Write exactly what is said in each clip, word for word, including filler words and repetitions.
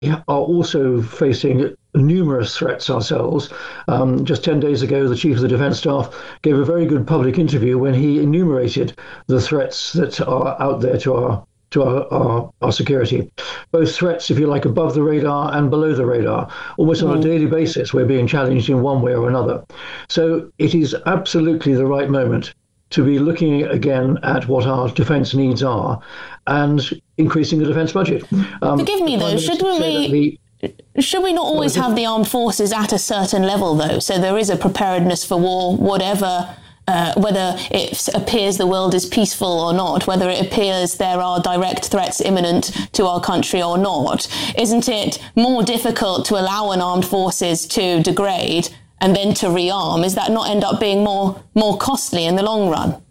are also facing numerous threats ourselves. Um, just ten days ago, the Chief of the Defence Staff gave a very good public interview when he enumerated the threats that are out there to our to our, our, our security. Both threats, if you like, above the radar and below the radar. Almost on a daily basis, we're being challenged in one way or another. So it is absolutely the right moment to be looking again at what our defence needs are and increasing the defence budget. Um, Forgive me, though, shouldn't we... Should we not always have the armed forces at a certain level, though? So there is a preparedness for war, whatever, uh, whether it appears the world is peaceful or not, whether it appears there are direct threats imminent to our country or not. Isn't it more difficult to allow an armed forces to degrade and then to rearm? Is that not end up being more more costly in the long run?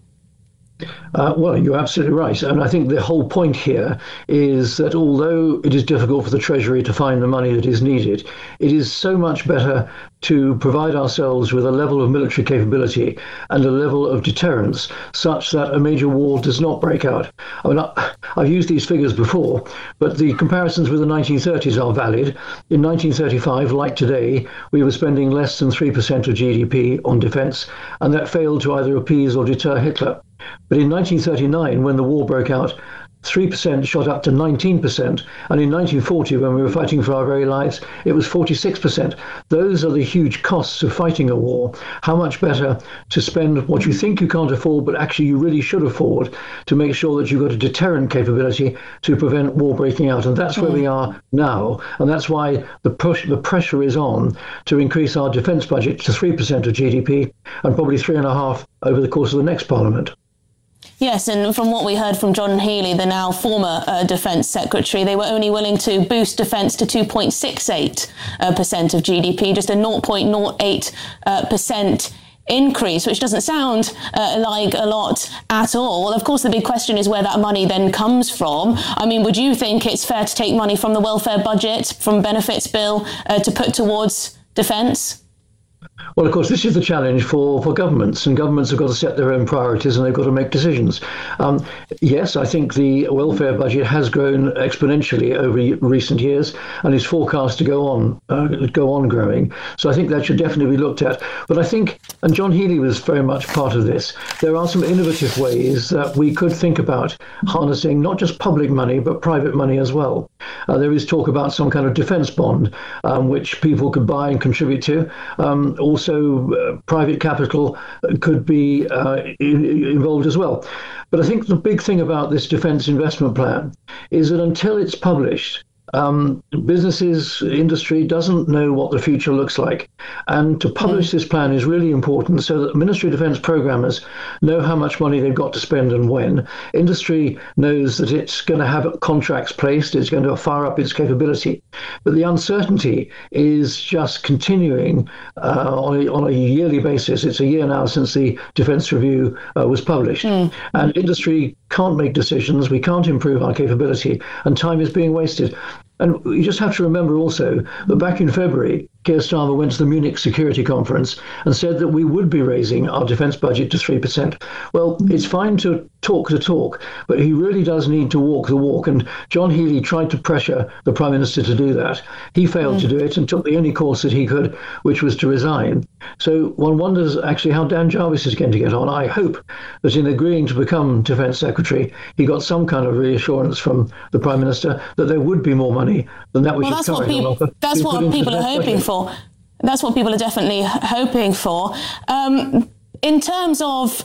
Uh, well, you're absolutely right. And I think the whole point here is that although it is difficult for the Treasury to find the money that is needed, it is so much better to provide ourselves with a level of military capability and a level of deterrence such that a major war does not break out. I mean, I, I've used these figures before, but the comparisons with the nineteen thirties are valid. In nineteen thirty-five, like today, we were spending less than three percent of G D P on defence, and that failed to either appease or deter Hitler. But in nineteen thirty-nine, when the war broke out, three percent shot up to nineteen percent. And in nineteen forty, when we were fighting for our very lives, it was forty-six percent. Those are the huge costs of fighting a war. How much better to spend what you think you can't afford, but actually you really should afford, to make sure that you've got a deterrent capability to prevent war breaking out. And that's where we are now. And that's why the push, the pressure is on to increase our defence budget to three percent of G D P and probably three and a half over the course of the next Parliament. Yes, and from what we heard from John Healey, the now former uh, Defence Secretary, they were only willing to boost defence to two point six eight percent of G D P, just a zero point zero eight percent increase, which doesn't sound uh, like a lot at all. Of course, the big question is where that money then comes from. I mean, would you think it's fair to take money from the welfare budget, from benefits bill, uh, to put towards defence? Well, of course, this is the challenge for, for governments, and governments have got to set their own priorities and they've got to make decisions. Um, yes, I think the welfare budget has grown exponentially over recent years and is forecast to go on uh, go on growing. So I think that should definitely be looked at. But I think, and John Healey was very much part of this, there are some innovative ways that we could think about harnessing not just public money, but private money as well. Uh, there is talk about some kind of defence bond, um, which people could buy and contribute to. Um, Also, uh, private capital could be uh, in, involved as well. But I think the big thing about this defence investment plan is that until it's published, um, businesses, industry doesn't know what the future looks like. And to publish mm. this plan is really important so that Ministry of Defence programmers know how much money they've got to spend and when. Industry knows that it's going to have contracts placed, it's going to fire up its capability. But the uncertainty is just continuing uh, on, a, on a yearly basis. It's a year now since the Defence Review uh, was published. Mm. And industry can't make decisions, we can't improve our capability, and time is being wasted. And you just have to remember also that back in February, Keir Starmer went to the Munich Security Conference and said that we would be raising our defence budget to three percent. Well, it's fine to talk the talk, but he really does need to walk the walk. And John Healey tried to pressure the Prime Minister to do that. He failed mm. to do it and took the only course that he could, which was to resign. So one wonders actually how Dan Jarvis is going to get on. I hope that in agreeing to become Defence Secretary, he got some kind of reassurance from the Prime Minister that there would be more money than that which well, is that's currently what, pe- that's what people are hoping budget. for. That's what people are definitely hoping for. Um, in terms of,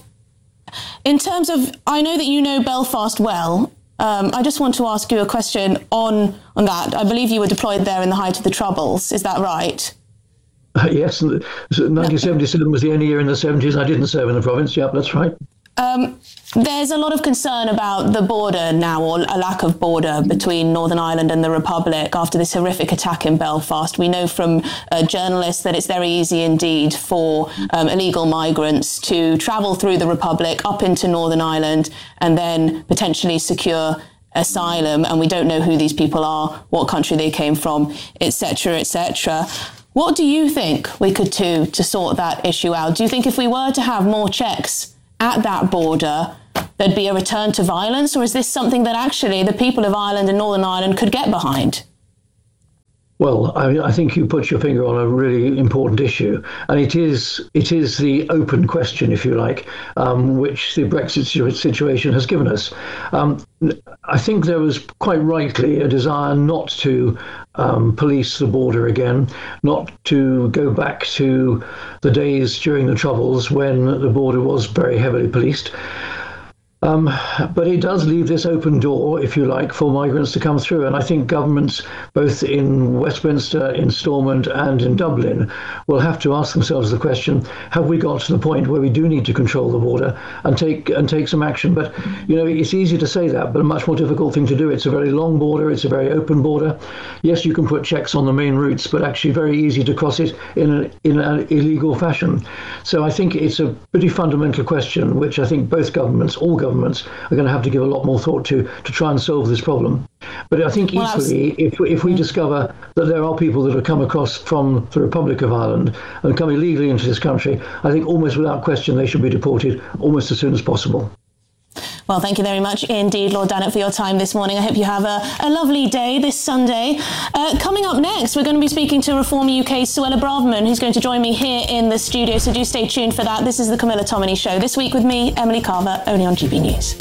in terms of, I know that you know Belfast well. Um, I just want to ask you a question on on that. I believe you were deployed there in the height of the Troubles. Is that right? Uh, yes, nineteen seventy-seven was the only year in the seventies I didn't serve in the province. Yep, that's right. Um, there's a lot of concern about the border now, or a lack of border between Northern Ireland and the Republic after this horrific attack in Belfast. We know from uh, journalists that it's very easy indeed for um, illegal migrants to travel through the Republic up into Northern Ireland and then potentially secure asylum. And we don't know who these people are, what country they came from, et cetera, et cetera. What do you think we could do to sort that issue out? Do you think if we were to have more checks at that border, there'd be a return to violence, or is this something that actually the people of Ireland and Northern Ireland could get behind? Well, I, I think you put your finger on a really important issue, and it is it is the open question, if you like, um, which the Brexit situation has given us. Um, I think there was quite rightly a desire not to um, police the border again, not to go back to the days during the Troubles when the border was very heavily policed. Um, but it does leave this open door, if you like, for migrants to come through. And I think governments, both in Westminster, in Stormont and in Dublin, will have to ask themselves the question, have we got to the point where we do need to control the border and take and take some action? But, you know, it's easy to say that, but a much more difficult thing to do. It's a very long border. It's a very open border. Yes, you can put checks on the main routes, but actually very easy to cross it in, a, in an illegal fashion. So I think it's a pretty fundamental question, which I think both governments, all governments, are going to have to give a lot more thought to to try and solve this problem. But I think well, equally, was... if, if we yeah. discover that there are people that have come across from the Republic of Ireland and come illegally into this country, I think almost without question they should be deported almost as soon as possible. Well, thank you very much indeed, Lord Dannatt, for your time this morning. I hope you have a, a lovely day this Sunday. Uh, coming up next, we're going to be speaking to Reform U K's Suella Braverman, who's going to join me here in the studio, so do stay tuned for that. This is the Camilla Tominey Show. This week with me, Emily Carver, only on G B News.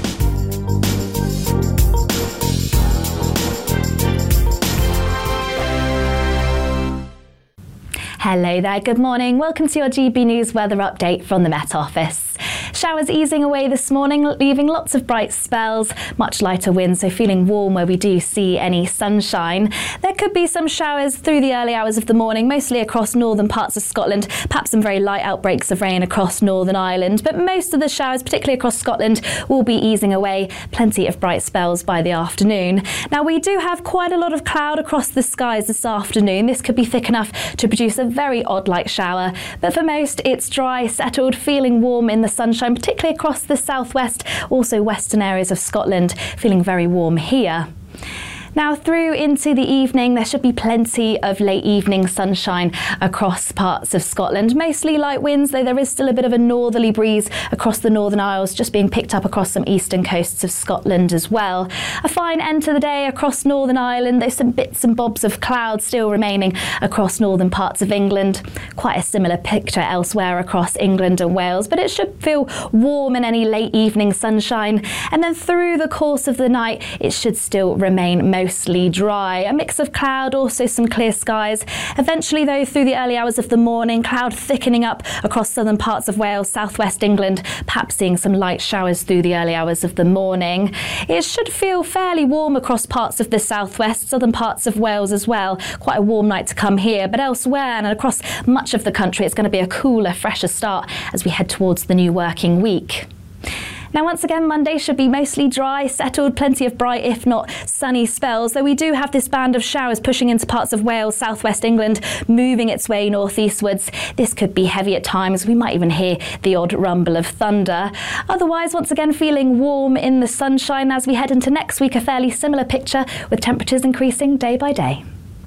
Hello there, good morning. Welcome to your G B News weather update from the Met Office. Showers easing away this morning, leaving lots of bright spells, much lighter winds, so feeling warm where we do see any sunshine. There could be some showers through the early hours of the morning, mostly across northern parts of Scotland, perhaps some very light outbreaks of rain across Northern Ireland, but most of the showers, particularly across Scotland, will be easing away. Plenty of bright spells by the afternoon. Now, we do have quite a lot of cloud across the skies this afternoon. This could be thick enough to produce a very odd light shower, but for most it's dry, settled, feeling warm in the sunshine, particularly across the southwest, also western areas of Scotland, feeling very warm here. Now, through into the evening, there should be plenty of late evening sunshine across parts of Scotland. Mostly light winds, though there is still a bit of a northerly breeze across the Northern Isles, just being picked up across some eastern coasts of Scotland as well. A fine end to the day across Northern Ireland. There's some bits and bobs of cloud still remaining across northern parts of England. Quite a similar picture elsewhere across England and Wales, but it should feel warm in any late evening sunshine. And then through the course of the night, it should still remain most mostly dry. A mix of cloud, also some clear skies. Eventually, though, through the early hours of the morning, cloud thickening up across southern parts of Wales, southwest England, perhaps seeing some light showers through the early hours of the morning. It should feel fairly warm across parts of the southwest, southern parts of Wales as well. Quite a warm night to come here, but elsewhere and across much of the country, it's going to be a cooler, fresher start as we head towards the new working week. Now, once again, Monday should be mostly dry, settled, plenty of bright, if not sunny spells, though we do have this band of showers pushing into parts of Wales, southwest England, moving its way northeastwards. This could be heavy at times. We might even hear the odd rumble of thunder. Otherwise, once again, feeling warm in the sunshine as we head into next week, a fairly similar picture with temperatures increasing day by day.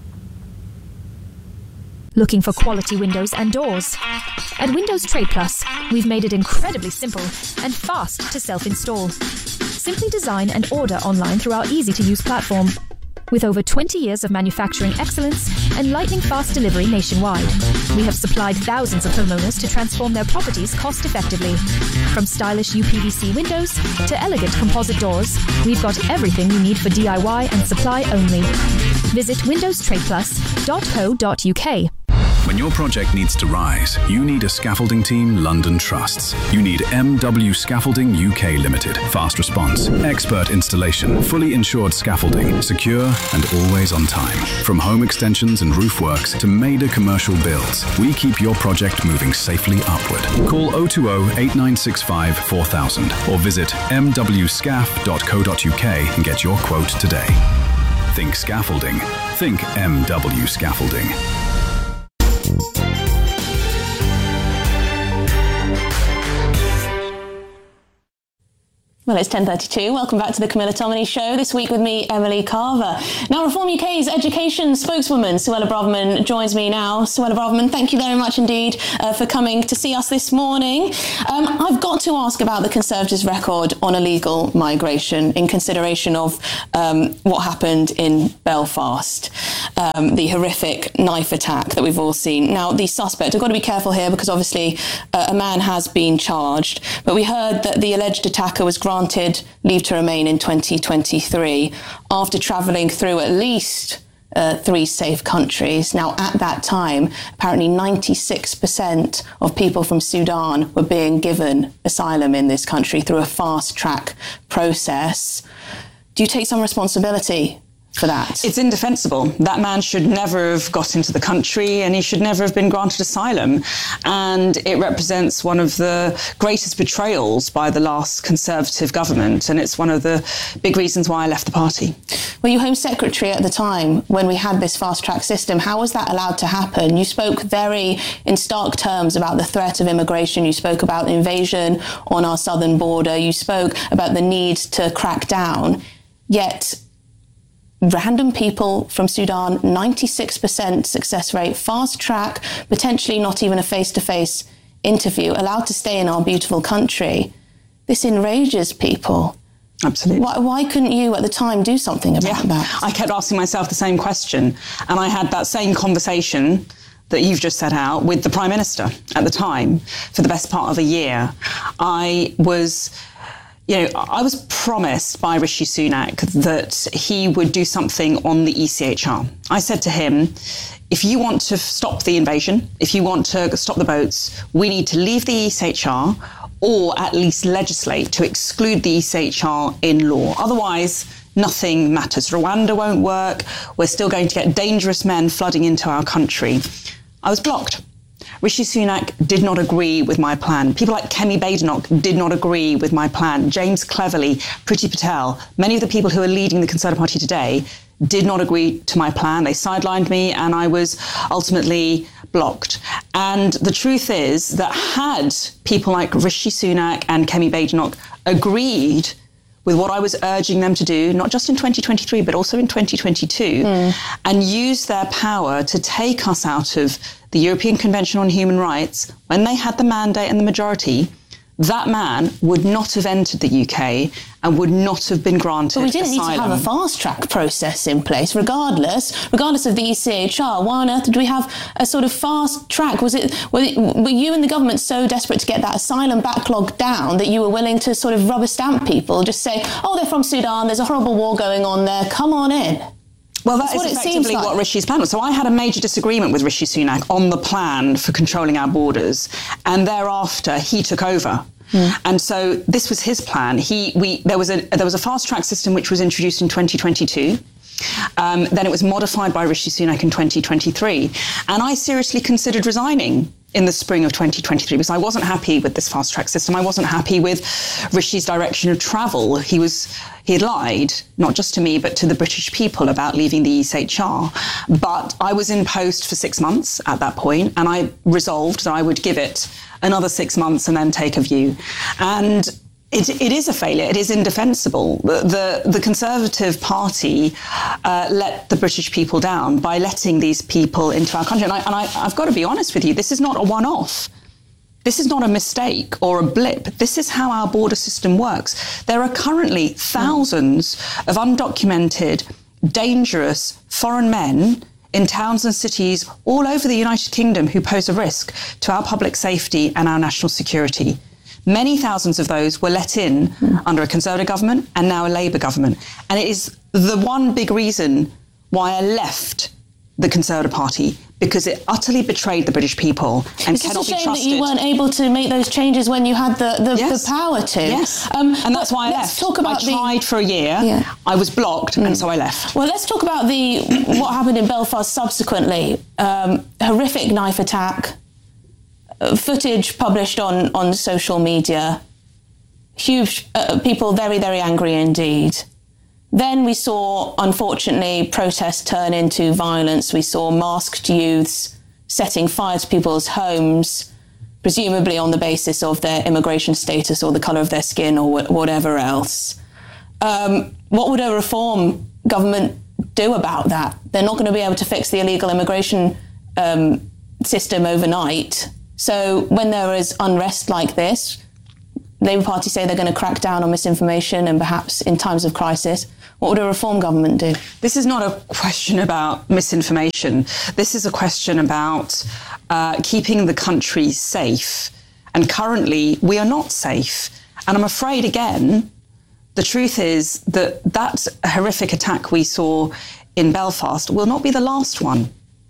Looking for quality windows and doors? At Windows Trade Plus, we've made it incredibly simple and fast to self-install. Simply design and order online through our easy-to-use platform. With over twenty years of manufacturing excellence and lightning-fast delivery nationwide, we have supplied thousands of homeowners to transform their properties cost-effectively. From stylish U P V C windows to elegant composite doors, we've got everything you need for D I Y and supply only. Visit windows trade plus dot co dot U K. When your project needs to rise, you need a scaffolding team London trusts. You need M W Scaffolding U K Limited. Fast response, expert installation, fully insured scaffolding, secure and always on time. From home extensions and roof works to major commercial builds, we keep your project moving safely upward. Call oh two oh, eight nine six five, four thousand or visit m w scaff dot co dot U K and get your quote today. Think scaffolding. Think M W Scaffolding. Well, it's ten thirty-two. Welcome back to the Camilla Tominey Show. This week with me, Emily Carver. Now, Reform U K's education spokeswoman, Suella Braverman, joins me now. Suella Braverman, thank you very much indeed uh, for coming to see us this morning. Um, I've got to ask about the Conservatives' record on illegal migration in consideration of um, what happened in Belfast, um, the horrific knife attack that we've all seen. Now, the suspect, I've got to be careful here because obviously uh, a man has been charged, but we heard that the alleged attacker was granted granted leave to remain in twenty twenty-three after travelling through at least uh, three safe countries. Now, at that time, apparently ninety-six percent of people from Sudan were being given asylum in this country through a fast-track process. Do you take some responsibility for that? It's indefensible. That man should never have got into the country and he should never have been granted asylum. And it represents one of the greatest betrayals by the last Conservative government. And it's one of the big reasons why I left the party. Were you Home Secretary at the time when we had this fast-track system? How was that allowed to happen? You spoke very in stark terms about the threat of immigration. You spoke about the invasion on our southern border. You spoke about the need to crack down. Yet random people from Sudan, ninety-six percent success rate, fast track, potentially not even a face-to-face interview, allowed to stay in our beautiful country. This enrages people. Absolutely. Why, why couldn't you at the time do something about yeah, that? I kept asking myself the same question, and I had that same conversation that you've just set out with the Prime Minister at the time for the best part of a year. I was... You know, I was promised by Rishi Sunak that he would do something on the E C H R. I said to him, if you want to stop the invasion, if you want to stop the boats, we need to leave the E C H R or at least legislate to exclude the E C H R in law. Otherwise, nothing matters. Rwanda won't work. We're still going to get dangerous men flooding into our country. I was blocked. Rishi Sunak did not agree with my plan. People like Kemi Badenoch did not agree with my plan. James Cleverly, Priti Patel, many of the people who are leading the Conservative Party today did not agree to my plan. They sidelined me and I was ultimately blocked. And the truth is that had people like Rishi Sunak and Kemi Badenoch agreed with what I was urging them to do, not just in twenty twenty-three, but also in twenty twenty-two, mm. and use their power to take us out of the European Convention on Human Rights, when they had the mandate and the majority, that man would not have entered the U K and would not have been granted asylum. But we didn't asylum. need to have a fast-track process in place, regardless, regardless of the E C H R. Why on earth did we have a sort of fast track? Was it, were, it, were you and the government so desperate to get that asylum backlog down that you were willing to sort of rubber stamp people, just say, oh, they're from Sudan, there's a horrible war going on there, come on in? Well, that That's is what effectively like. what Rishi's plan was. So I had a major disagreement with Rishi Sunak on the plan for controlling our borders, and thereafter he took over. Mm. And so this was his plan. He, we, there was a there was a fast track system which was introduced in twenty twenty-two. Um, then it was modified by Rishi Sunak in twenty twenty-three, and I seriously considered resigning in the spring of twenty twenty-three because I wasn't happy with this fast track system. I wasn't happy with Rishi's direction of travel. He was he had lied, not just to me, but to the British people about leaving the E C H R. But I was in post for six months at that point, and I resolved that I would give it another six months and then take a view. And It, it is a failure. It is indefensible. The, the, the Conservative Party uh, let the British people down by letting these people into our country. And, I, and I, I've got to be honest with you, this is not a one-off. This is not a mistake or a blip. This is how our border system works. There are currently thousands of undocumented, dangerous foreign men in towns and cities all over the United Kingdom who pose a risk to our public safety and our national security. Many thousands of those were let in mm. under a Conservative government and now a Labour government. And it is the one big reason why I left the Conservative Party, because it utterly betrayed the British people and it's cannot be trusted. It's a shame that you weren't able to make those changes when you had the, the, yes. the power to. Yes, um, and that's why I left. Talk about I tried the, for a year, yeah. I was blocked, mm. and so I left. Well, let's talk about the what happened in Belfast subsequently. Um, horrific knife attack. Footage published on, on social media, huge uh, people very, very angry indeed. Then we saw, unfortunately, protests turn into violence. We saw masked youths setting fire to people's homes. presumably on the basis of their immigration status or the colour of their skin or wh- whatever else. Um, what would a reform government do about that? They're not going to be able to fix the illegal immigration um, system overnight. So when there is unrest like this, Labour Party say they're going to crack down on misinformation and perhaps in times of crisis. What would a reform government do? This is not a question about misinformation. This is a question about uh, keeping the country safe. And currently, we are not safe. And I'm afraid, again, the truth is that that horrific attack we saw in Belfast will not be the last one.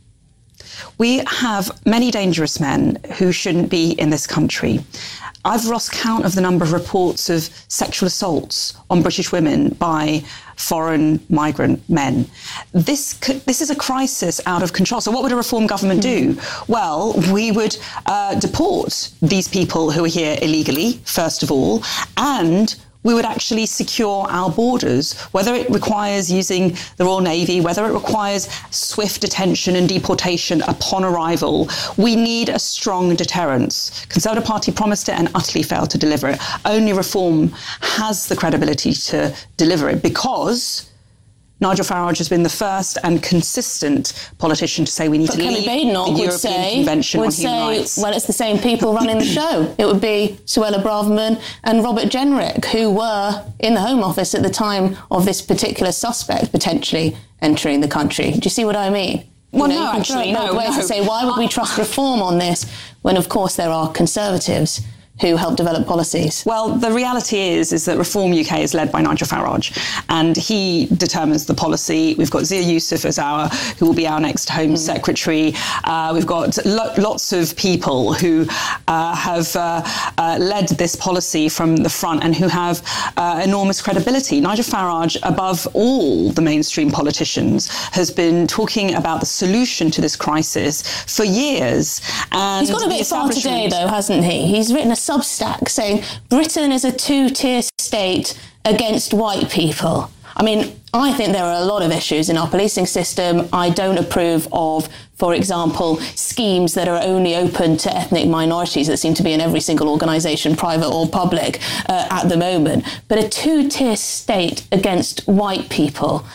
We have many dangerous men who shouldn't be in this country. I've lost count of the number of reports of sexual assaults on British women by foreign migrant men. This could, this is a crisis out of control. So what would a reform government do? Well, we would uh, deport these people who are here illegally, first of all, and we would actually secure our borders, whether it requires using the Royal Navy, whether it requires swift detention and deportation upon arrival. We need a strong deterrence. Conservative Party promised it and utterly failed to deliver it. Only reform has the credibility to deliver it because Nigel Farage has been the first and consistent politician to say we need but to Kelly leave Badenoch the would European say, Convention would on say, Human Rights. Well, it's the same people running the show. It would be Suella Braverman and Robert Jenrick, who were in the Home Office at the time of this particular suspect potentially entering the country. Do you see what I mean? Well, you know, no, you can actually, throw it both no, ways no. to say, why would we trust reform on this when, of course, there are Conservatives who help develop policies? Well, the reality is is that Reform U K is led by Nigel Farage, and he determines the policy. We've got Zia Youssef as our, who will be our next Home mm. Secretary. Uh, we've got lo- lots of people who uh, have uh, uh, led this policy from the front and who have uh, enormous credibility. Nigel Farage, above all the mainstream politicians, has been talking about the solution to this crisis for years. And he's got a bit far today, though, hasn't he? He's written a Substack saying Britain is a two-tier state against white people. I mean, I think there are a lot of issues in our policing system. I don't approve of, for example, schemes that are only open to ethnic minorities that seem to be in every single organisation, private or public, uh, at the moment. But a two-tier state against white people,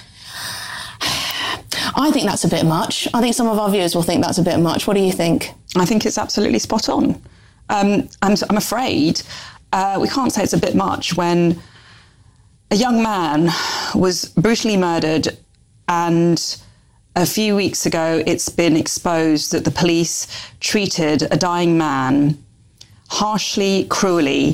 I think that's a bit much. I think some of our viewers will think that's a bit much. What do you think? I think it's absolutely spot on. Um, I'm, I'm afraid uh, we can't say it's a bit much when a young man was brutally murdered, and a few weeks ago it's been exposed that the police treated a dying man harshly, cruelly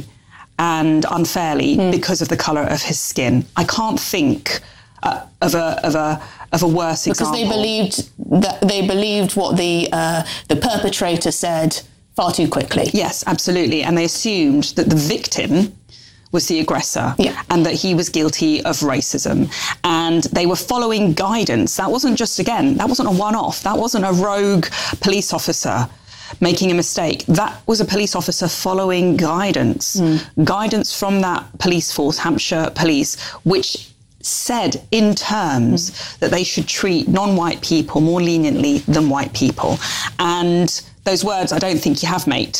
and unfairly mm. because of the colour of his skin. I can't think uh, of a of a of a worse because example. Because they believed that they believed what the uh, the perpetrator said far too quickly. Yes, absolutely. And they assumed that the victim was the aggressor yeah. and that he was guilty of racism. And they were following guidance. That wasn't just, again, that wasn't a one-off. That wasn't a rogue police officer making a mistake. That was a police officer following guidance. Mm. Guidance from that police force, Hampshire Police, which said in terms mm. that they should treat non-white people more leniently than white people. And those words, I don't think you have, mate,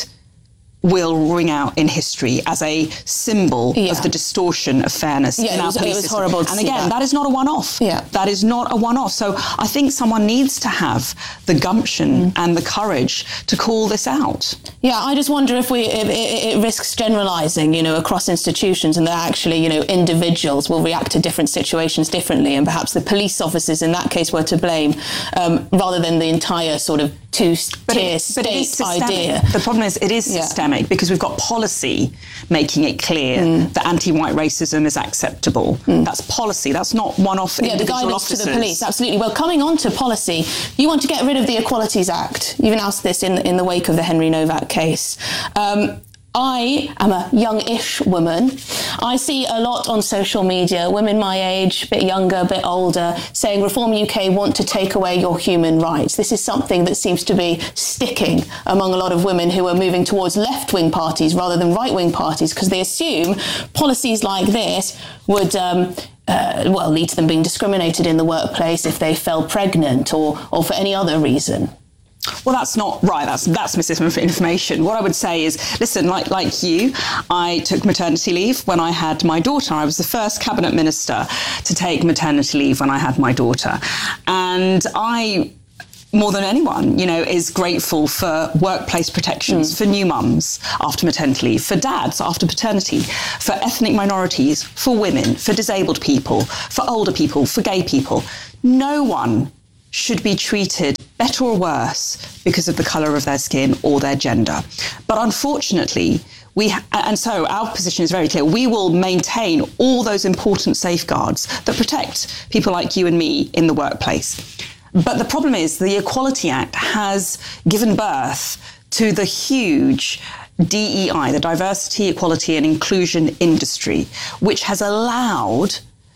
will ring out in history as a symbol yeah. of the distortion of fairness yeah, in it our was, police it was system. horrible to and see again, that. that is not a one-off. Yeah. That is not a one-off. So I think someone needs to have the gumption mm. and the courage to call this out. Yeah, I just wonder if we if it, it risks generalising, you know, across institutions, and that actually, you know, individuals will react to different situations differently, and perhaps the police officers in that case were to blame, um, rather than the entire sort of two-tier state idea. The problem is it is yeah. systemic because we've got policy making it clear mm. that anti-white racism is acceptable. Mm. That's policy. That's not one-off yeah, individual the guidance officers. to the police, absolutely. Well, coming on to policy, you want to get rid of the Equalities Act. You've announced this in, in the wake of the Henry Novak case. Um, I am a young-ish woman. I see a lot on social media, women my age, a bit younger, a bit older, saying Reform U K want to take away your human rights. This is something that seems to be sticking among a lot of women who are moving towards left-wing parties rather than right-wing parties, because they assume policies like this would um, uh, well, lead to them being discriminated in the workplace if they fell pregnant or, or for any other reason. well, that's not right. That's that's misinformation. What I would say is, listen, like like you, I took maternity leave when I had my daughter. I was the first cabinet minister to take maternity leave when I had my daughter, and I, more than anyone, you know, is grateful for workplace protections mm. for new mums after maternity leave, for dads after paternity, for ethnic minorities, for women, for disabled people, for older people, for gay people. No one should be treated better or worse because of the colour of their skin or their gender. But unfortunately, we ha- and so our position is very clear. We will maintain all those important safeguards that protect people like you and me in the workplace. But the problem is the Equality Act has given birth to the huge D E I, the Diversity, Equality and Inclusion industry, which has allowed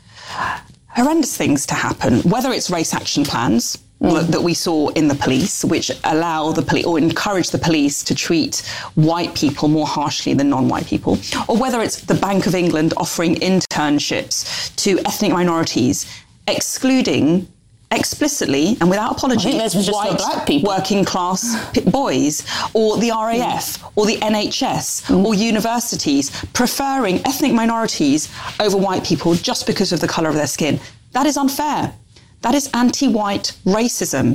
horrendous things to happen, whether it's race action plans mm. that we saw in the police, which allow the police or encourage the police to treat white people more harshly than non-white people, or whether it's the Bank of England offering internships to ethnic minorities, excluding explicitly and without apology white black people. working class p- boys, or the R A F mm. or the N H S mm. or universities preferring ethnic minorities over white people just because of the colour of their skin. That is unfair. That is anti-white racism.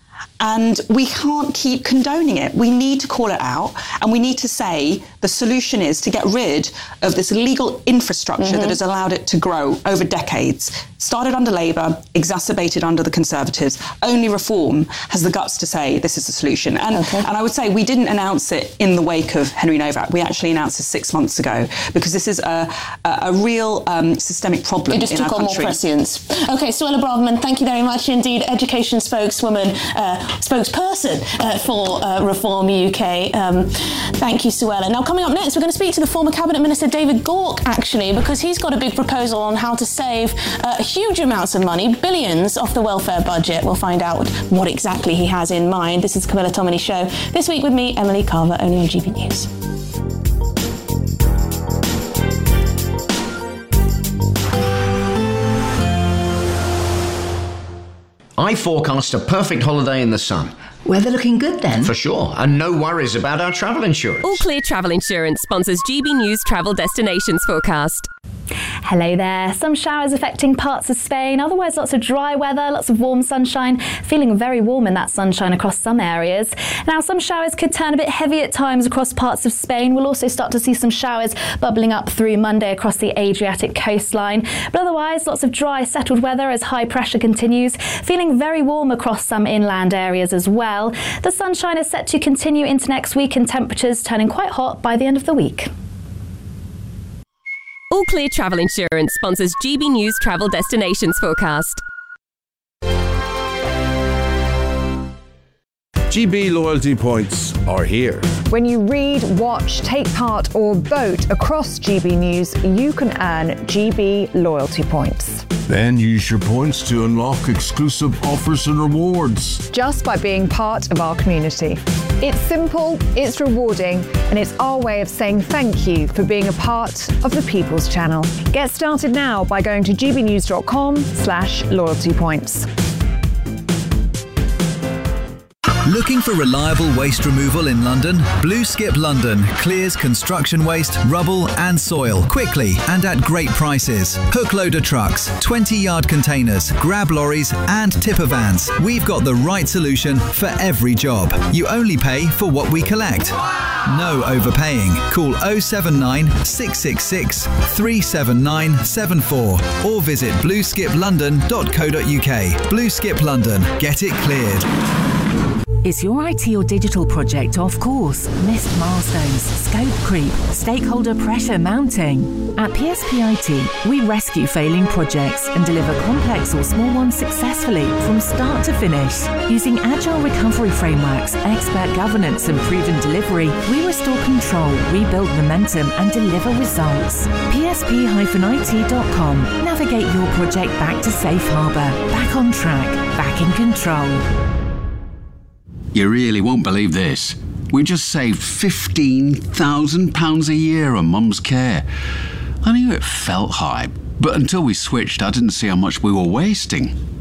And we can't keep condoning it. We need to call it out, and we need to say the solution is to get rid of this legal infrastructure mm-hmm. that has allowed it to grow over decades. Started under Labour, exacerbated under the Conservatives. Only Reform has the guts to say this is the solution. And, okay. and I would say we didn't announce it in the wake of Henry Novak. We actually announced it six months ago because this is a, a, a real um, systemic problem in our country. It just took on more prescience. OK, Suella Braverman, thank you very much indeed. Education spokeswoman, uh, spokesperson uh, for uh, Reform U K. Um, thank you, Suella. Now, coming up next, we're going to speak to the former Cabinet Minister David Gauke, actually, because he's got a big proposal on how to save uh, huge amounts of money, billions, off the welfare budget. We'll find out what exactly he has in mind. This is Camilla Tominey's show. This week with me, Emily Carver, only on G B News. I forecast a perfect holiday in the sun. Weather looking good then? For sure, and no worries about our travel insurance. All Clear Travel Insurance sponsors G B News Travel Destinations Forecast. Hello there. Some showers affecting parts of Spain, otherwise lots of dry weather, lots of warm sunshine, feeling very warm in that sunshine across some areas. Now, some showers could turn a bit heavy at times across parts of Spain. We'll also start to see some showers bubbling up through Monday across the Adriatic coastline. But otherwise, lots of dry, settled weather as high pressure continues, feeling very warm across some inland areas as well. The sunshine is set to continue into next week and temperatures turning quite hot by the end of the week. All Clear Travel Insurance sponsors G B News Travel Destinations Forecast. G B loyalty points are here. When you read, watch, take part or vote across G B News, you can earn G B loyalty points. Then use your points to unlock exclusive offers and rewards. Just by being part of our community. It's simple, it's rewarding, and it's our way of saying thank you for being a part of the People's Channel. Get started now by going to gbnews.com slash loyalty points. Looking for reliable waste removal in London? Blue Skip London clears construction waste, rubble and soil quickly and at great prices. Hook loader trucks, twenty yard containers, grab lorries and tipper vans. We've got the right solution for every job. You only pay for what we collect. No overpaying. Call oh seven nine, six six six, three seven nine seven four or visit blue skip london dot co dot uk. Blue Skip London. Get it cleared. Is your I T or digital project off course? Missed milestones, scope creep, stakeholder pressure mounting? At P S P I T, we rescue failing projects and deliver complex or small ones successfully from start to finish. Using agile recovery frameworks, expert governance and proven delivery, we restore control, rebuild momentum and deliver results. P S P I T dot com. Navigate your project back to safe harbour, back on track, back in control. You really won't believe this. We just saved fifteen thousand pounds a year on Mum's care. I knew it felt high, but until we switched, I didn't see how much we were wasting.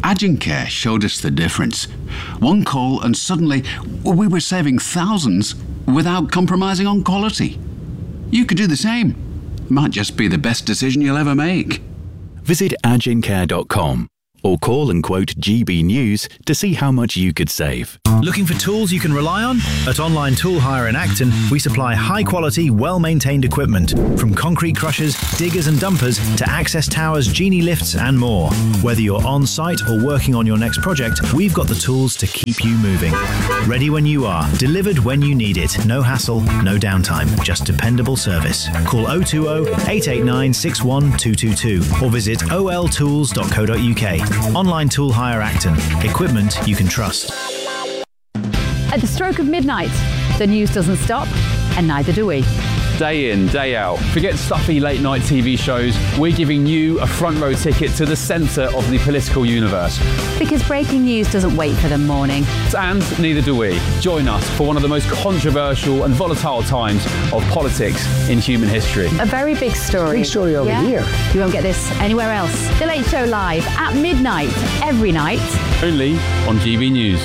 Agincare showed us the difference. One call and suddenly we were saving thousands without compromising on quality. You could do the same. Might just be the best decision you'll ever make. Visit agincare dot com or call and quote G B News to see how much you could save. Looking for tools you can rely on? At Online Tool Hire in Acton, we supply high-quality, well-maintained equipment, from concrete crushers, diggers and dumpers to access towers, genie lifts and more. Whether you're on-site or working on your next project, we've got the tools to keep you moving. Ready when you are, delivered when you need it. No hassle, no downtime, just dependable service. Call oh two oh, eight eight nine, six one two two two or visit o l tools dot co dot u k. Online Tool Hire Acton. Equipment you can trust. At the stroke of midnight, the news doesn't stop, and neither do we. Day in, day out. Forget stuffy late night T V shows. We're giving you a front row ticket to the centre of the political universe. Because breaking news doesn't wait for the morning. And neither do we. Join us for one of the most controversial and volatile times of politics in human history. A very big story. Big story over yeah? here. You won't get this anywhere else. The Late Show live at midnight every night. Only on G B News.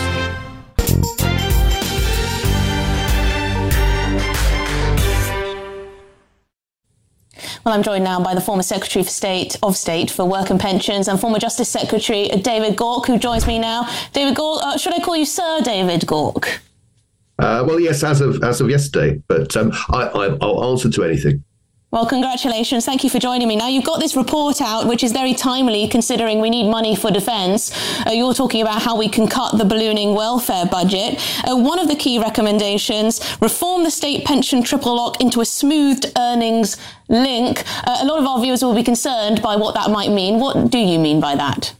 Well, I'm joined now by the former Secretary for State of State for Work and Pensions and former Justice Secretary David Gauke, who joins me now. David Gauke, uh, should I call you Sir David Gauke? Uh, well, yes, as of as of yesterday, but um, I, I, I'll answer to anything. Well, congratulations. Thank you for joining me. Now, you've got this report out, which is very timely considering we need money for defence. Uh, you're talking about how we can cut the ballooning welfare budget. Uh, one of the key recommendations, reform the state pension triple lock into a smoothed earnings link. Uh, a lot of our viewers will be concerned by what that might mean. What do you mean by that?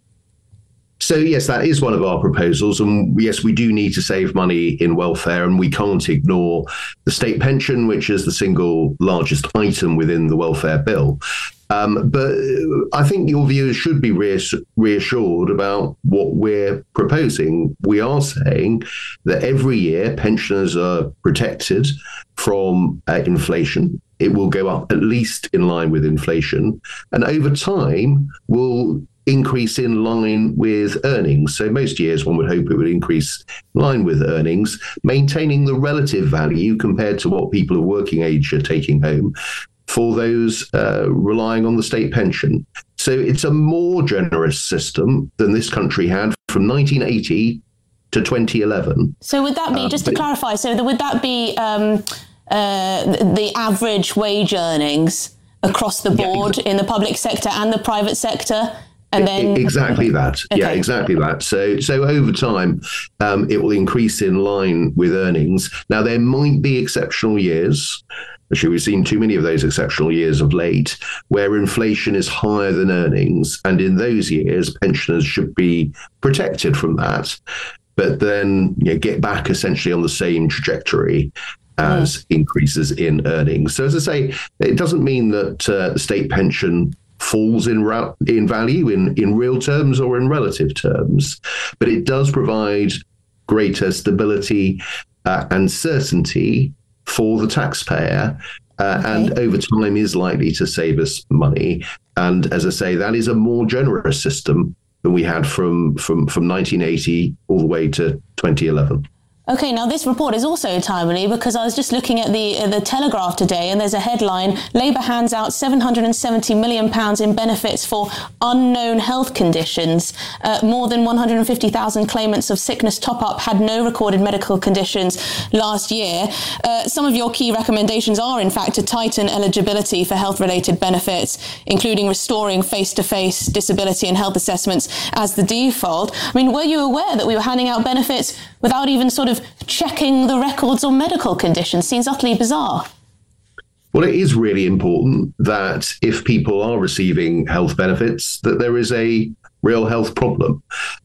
So, yes, that is one of our proposals. And yes, we do need to save money in welfare, and we can't ignore the state pension, which is the single largest item within the welfare bill. Um, but I think your viewers should be reassured about what we're proposing. We are saying that every year pensioners are protected from uh, inflation. It will go up at least in line with inflation. And over time, will increase in line with earnings. So most years one would hope it would increase in line with earnings, maintaining the relative value compared to what people of working age are taking home for those uh, relying on the state pension. So it's a more generous system than this country had from nineteen eighty to twenty eleven. So would that be, um, just to but, clarify, so would that be um, uh, the average wage earnings across the board yeah, in the public sector and the private sector? And then exactly that. Okay. Yeah, exactly that. So so over time, um, it will increase in line with earnings. Now, there might be exceptional years. Actually, we've seen too many of those exceptional years of late where inflation is higher than earnings. And in those years, pensioners should be protected from that, but then you know, get back essentially on the same trajectory as mm. increases in earnings. So as I say, it doesn't mean that uh, the state pension falls in ra- in value in, in real terms or in relative terms, but it does provide greater stability uh, and certainty for the taxpayer, uh, okay. and over time is likely to save us money. And as I say, that is a more generous system than we had from from, from nineteen eighty all the way to twenty eleven. Okay, now this report is also timely because I was just looking at the uh, the Telegraph today, and there's a headline: Labour hands out seven hundred seventy million pounds in benefits for unknown health conditions. Uh, more than one hundred fifty thousand claimants of sickness top-up had no recorded medical conditions last year. Uh, some of your key recommendations are, in fact, to tighten eligibility for health-related benefits, including restoring face-to-face disability and health assessments as the default. I mean, were you aware that we were handing out benefits without even sort of checking the records on medical conditions? Seems utterly bizarre. Well, it is really important that if people are receiving health benefits, that there is a real health problem.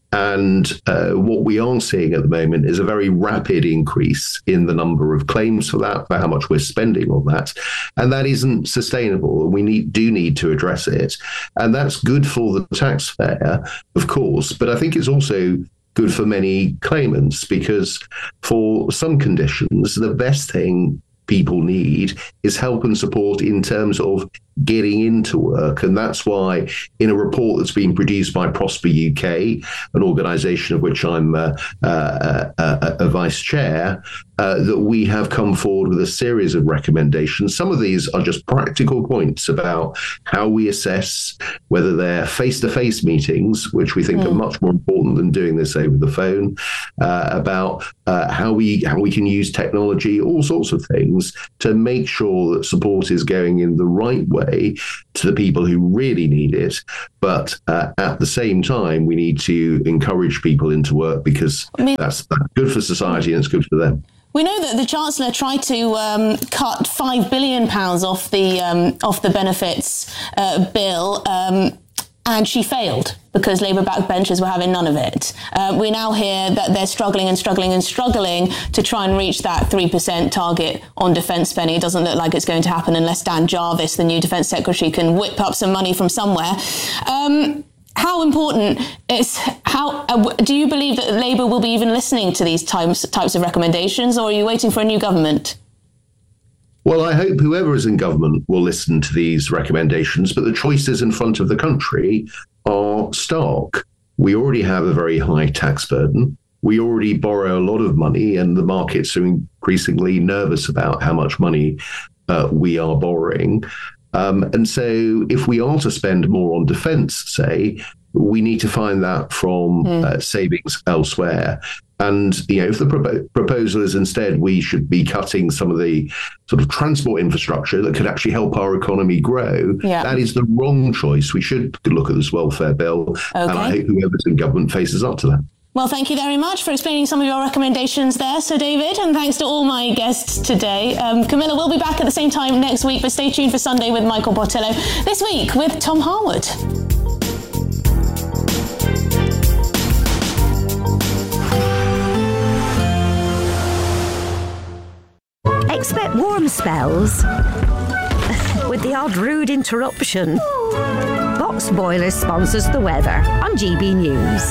And uh, what we are seeing at the moment is a very rapid increase in the number of claims for that, for how much we're spending on that. And that isn't sustainable. We need, do need to address it. And that's good for the taxpayer, of course. But I think it's also good for many claimants, because for some conditions, the best thing people need is help and support in terms of getting into work. And that's why in a report that's been produced by Prosper U K, an organisation of which I'm uh, uh, uh, a vice chair, uh, that we have come forward with a series of recommendations. Some of these are just practical points about how we assess whether they're face-to-face meetings, which we think mm. are much more important than doing this over the phone, uh, about uh, how we how we can use technology, all sorts of things to make sure that support is going in the right way to the people who really need it. But uh, at the same time, we need to encourage people into work because I mean, that's, that's good for society and it's good for them. We know that the Chancellor tried to um, cut five billion pounds off the um, off the benefits uh, bill, um, and she failed because Labour backbenchers were having none of it. Uh, we now hear that they're struggling and struggling and struggling to try and reach that three percent target on defence spending. It doesn't look like it's going to happen unless Dan Jarvis, the new Defence Secretary, can whip up some money from somewhere. Um, How important is how uh, do you believe that Labour will be even listening to these types types of recommendations, or are you waiting for a new government? Well, I hope whoever is in government will listen to these recommendations, but the choices in front of the country are stark. We already have a very high tax burden. We already borrow a lot of money, and the markets are increasingly nervous about how much money uh, we are borrowing. Um, and so if we are to spend more on defence, say, we need to find that from mm. uh, savings elsewhere. And, you know, if the pro- proposal is instead we should be cutting some of the sort of transport infrastructure that could actually help our economy grow, yeah. that is the wrong choice. We should look at this welfare bill. Okay. And I hope whoever's in government faces up to that. Well, thank you very much for explaining some of your recommendations there, Sir David, and thanks to all my guests today. Um, Camilla will be back at the same time next week, but stay tuned for Sunday with Michael Portillo. This week with Tom Harwood. Expect warm spells with the odd rude interruption. Box Boilers sponsors the weather on G B News.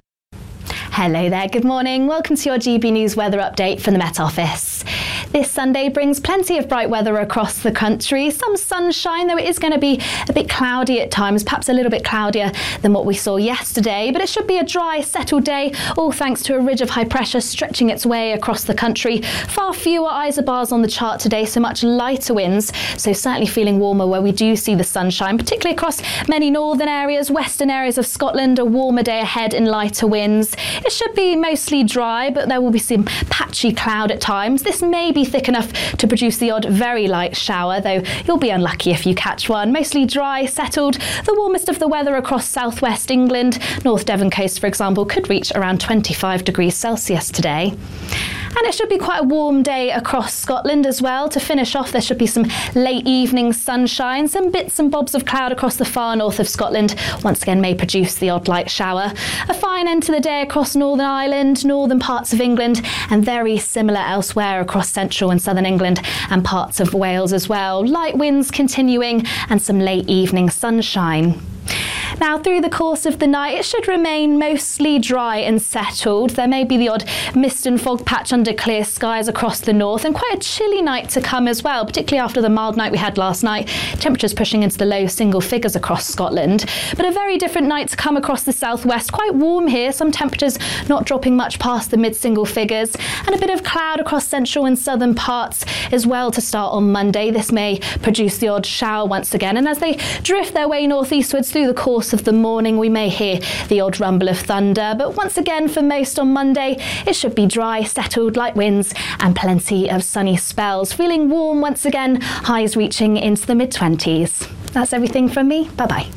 Hello there, good morning. Welcome to your G B News weather update from the Met Office. This Sunday brings plenty of bright weather across the country. Some sunshine, though it is going to be a bit cloudy at times, perhaps a little bit cloudier than what we saw yesterday. But it should be a dry, settled day, all thanks to a ridge of high pressure stretching its way across the country. Far fewer isobars on the chart today, so much lighter winds. So certainly feeling warmer where we do see the sunshine, particularly across many northern areas, western areas of Scotland. A warmer day ahead in lighter winds. It should be mostly dry, but there will be some patchy cloud at times. This may be thick enough to produce the odd very light shower, though you'll be unlucky if you catch one. Mostly dry, settled. The warmest of the weather across southwest England. North Devon coast, for example, could reach around twenty-five degrees Celsius today. And it should be quite a warm day across Scotland as well. To finish off, there should be some late evening sunshine, some bits and bobs of cloud across the far north of Scotland. Once again, may produce the odd light shower. A fine end to the day across Northern Ireland, northern parts of England, and very similar elsewhere across central and southern England and parts of Wales as well. Light winds continuing and some late evening sunshine. Now, through the course of the night, it should remain mostly dry and settled. There may be the odd mist and fog patch under clear skies across the north, and quite a chilly night to come as well, particularly after the mild night we had last night. Temperatures pushing into the low single figures across Scotland. But a very different night to come across the southwest. Quite warm here, some temperatures not dropping much past the mid-single figures, and a bit of cloud across central and southern parts as well to start on Monday. This may produce the odd shower once again, and as they drift their way northeastwards through the course of the morning, we may hear the odd rumble of thunder. But once again, for most on Monday, it should be dry, settled, light winds and plenty of sunny spells. Feeling warm once again, highs reaching into the mid-twenties. That's everything from me. Bye-bye.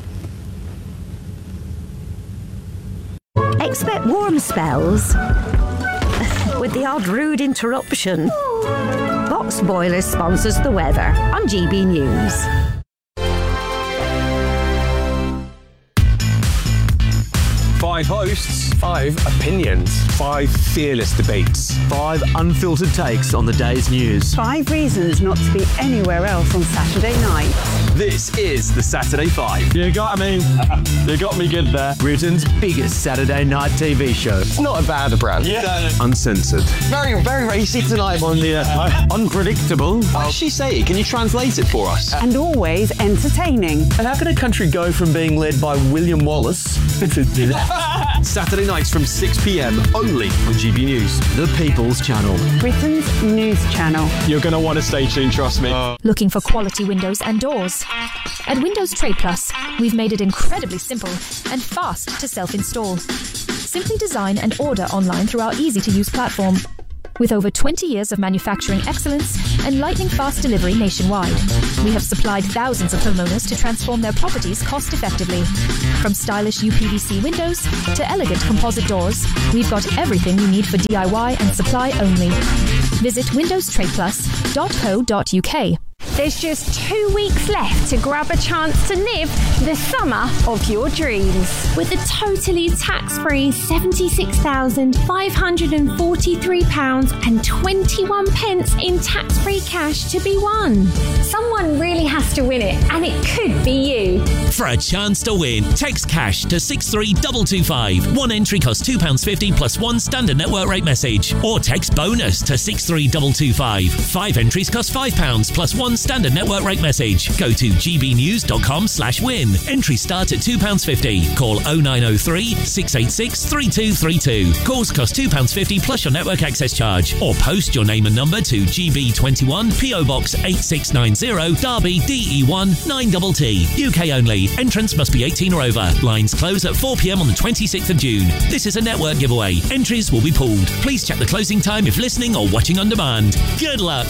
Expect warm spells with the odd rude interruption. Box Boilers sponsors the weather on G B News. Five hosts, five opinions, five fearless debates, five unfiltered takes on the day's news. Five reasons not to be anywhere else on Saturday night. This is the Saturday Five. You got me. You got me good there. Britain's biggest Saturday night T V show. It's not a bad brand. Yeah. Uncensored. Very, very racy tonight on the uh, unpredictable. What does she say? Can you translate it for us? And always entertaining. And how can a country go from being led by William Wallace to Saturday nights from six p.m. only on G B News. The People's Channel. Britain's news channel. You're going to want to stay tuned, trust me. Uh. Looking for quality windows and doors? At Windows Trade Plus, we've made it incredibly simple and fast to self-install. Simply design and order online through our easy-to-use platform. With over twenty years of manufacturing excellence and lightning-fast delivery nationwide, we have supplied thousands of homeowners to transform their properties cost-effectively. From stylish U P V C windows to elegant composite doors, we've got everything you need for D I Y and supply only. Visit windows trade plus dot co dot U K. There's just two weeks left to grab a chance to live the summer of your dreams. With a totally tax-free seventy-six thousand five hundred forty-three pounds and twenty-one pence in tax-free cash to be won. Someone really has to win it, and it could be you. For a chance to win, text cash to six three two two five. One entry costs two pounds fifty plus one standard network rate message. Or text bonus to six three two two five. Five entries cost five pounds plus one standard network rate message. Go to gbnews.com slash win. Entries start at two pounds fifty. Call oh nine oh three, six eight six, three two three two. Calls cost two pounds fifty plus your network access charge. Or post your name and number to G B twenty-one, P O Box eight six nine zero, Derby, D E one nine T T. U K only. Entrance must be eighteen or over. Lines close at four p.m. on the twenty-sixth of June. This is a network giveaway. Entries will be pulled. Please check the closing time if listening or watching on demand. Good luck.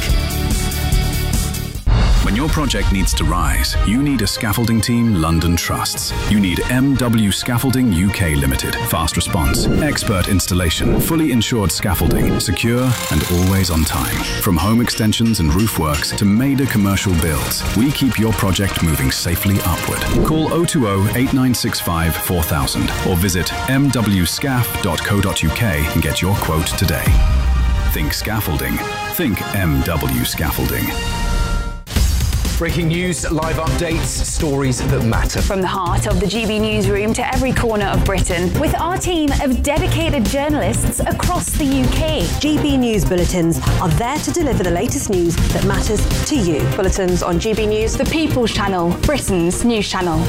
When your project needs to rise, you need a scaffolding team London trusts. You need M W Scaffolding U K Limited. Fast response, expert installation, fully insured scaffolding, secure and always on time. From home extensions and roof works to major commercial builds, we keep your project moving safely upward. Call oh two oh, eight nine six five, four thousand or visit m w scaff dot co dot u k and get your quote today. Think scaffolding. Think M W Scaffolding. Breaking news, live updates, stories that matter. From the heart of the G B newsroom to every corner of Britain, with our team of dedicated journalists across the U K. G B News Bulletins are there to deliver the latest news that matters to you. Bulletins on G B News, the People's Channel, Britain's news channel.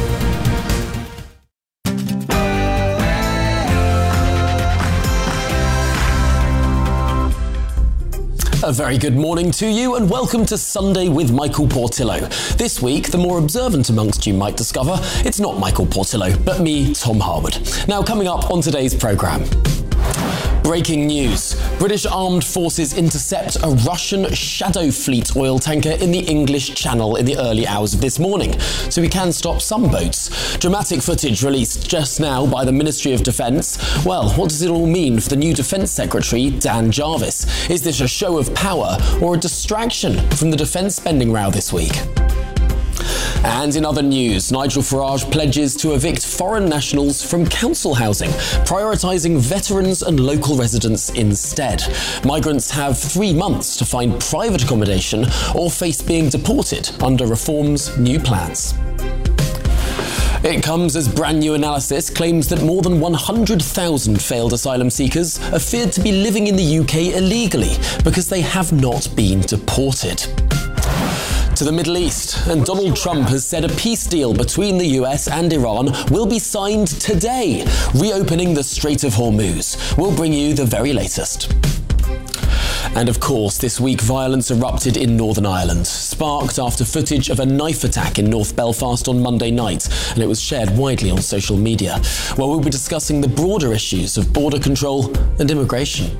A very good morning to you and welcome to Sunday with Michael Portillo. This week, the more observant amongst you might discover it's not Michael Portillo, but me, Tom Harwood. Now, coming up on today's programme. Breaking news. British armed forces intercept a Russian Shadow Fleet oil tanker in the English Channel in the early hours of this morning, so we can stop some boats. Dramatic footage released just now by the Ministry of Defence. Well, what does it all mean for the new Defence Secretary, Dan Jarvis? Is this a show of power or a distraction from the defence spending row this week? And in other news, Nigel Farage pledges to evict foreign nationals from council housing, prioritising veterans and local residents instead. Migrants have three months to find private accommodation or face being deported under Reform's new plans. It comes as brand new analysis claims that more than one hundred thousand failed asylum seekers are feared to be living in the U K illegally because they have not been deported. To the Middle East, and Donald Trump has said a peace deal between the U S and Iran will be signed today, reopening the Strait of Hormuz. We'll bring you the very latest. And of course, this week violence erupted in Northern Ireland, sparked after footage of a knife attack in North Belfast on Monday night, and it was shared widely on social media. Well, we'll be discussing the broader issues of border control and immigration.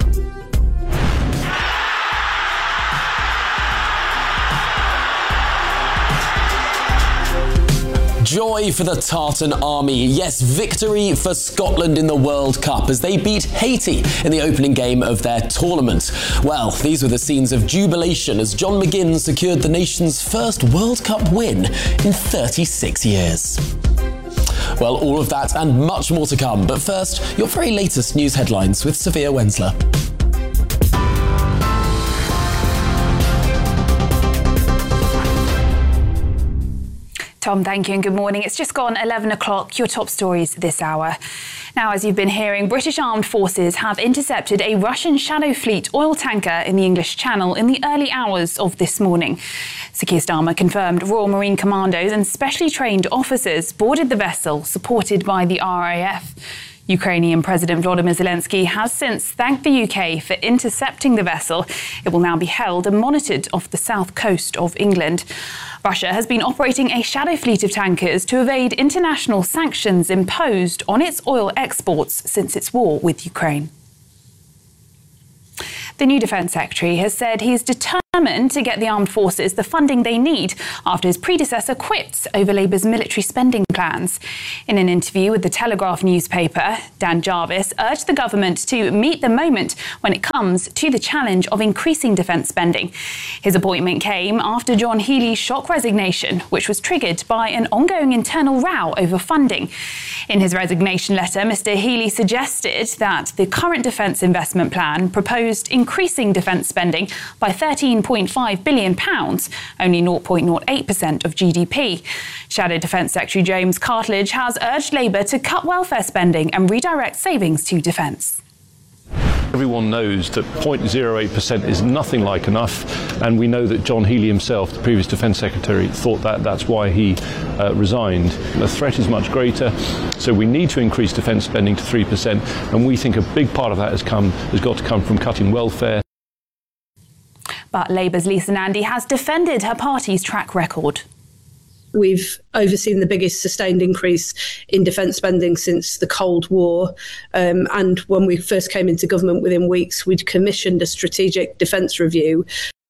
Joy for the Tartan Army. Yes, victory for Scotland in the World Cup as they beat Haiti in the opening game of their tournament. Well, these were the scenes of jubilation as John McGinn secured the nation's first World Cup win in thirty-six years. Well, all of that and much more to come. But first, your very latest news headlines with Sophia Wensler. Tom, thank you and good morning. It's just gone eleven o'clock. Your top stories this hour. Now, as you've been hearing, British armed forces have intercepted a Russian Shadow Fleet oil tanker in the English Channel in the early hours of this morning. Sir Keir Starmer confirmed Royal Marine Commandos and specially trained officers boarded the vessel, supported by the R A F. Ukrainian President Volodymyr Zelensky has since thanked the U K for intercepting the vessel. It will now be held and monitored off the south coast of England. Russia has been operating a shadow fleet of tankers to evade international sanctions imposed on its oil exports since its war with Ukraine. The new Defence Secretary has said he is determined to get the armed forces the funding they need after his predecessor quits over Labour's military spending plans. In an interview with the Telegraph newspaper, Dan Jarvis urged the government to meet the moment when it comes to the challenge of increasing defence spending. His appointment came after John Healey's shock resignation, which was triggered by an ongoing internal row over funding. In his resignation letter, Mr Healey suggested that the current defence investment plan proposed increasing defence spending by thirteen point five billion pounds, only zero point zero eight percent of G D P. Shadow Defence Secretary James Cartledge has urged Labour to cut welfare spending and redirect savings to defence. Everyone knows that zero point zero eight percent is nothing like enough, and we know that John Healey himself, the previous Defence Secretary, thought that that's why he uh, resigned. The threat is much greater, so we need to increase defence spending to three percent, and we think a big part of that has come has got to come from cutting welfare. But Labour's Lisa Nandy has defended her party's track record. We've overseen the biggest sustained increase in defence spending since the Cold War. Um, and when we first came into government, within weeks, we'd commissioned a strategic defence review.